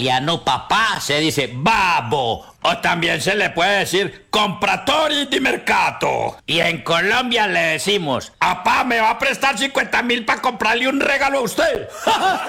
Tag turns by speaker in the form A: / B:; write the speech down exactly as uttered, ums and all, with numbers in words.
A: Y a no papá se dice babo. O también se le puede decir compratori di mercato. Y en Colombia le decimos, apá, ¿me va a prestar cincuenta mil para comprarle un regalo a usted?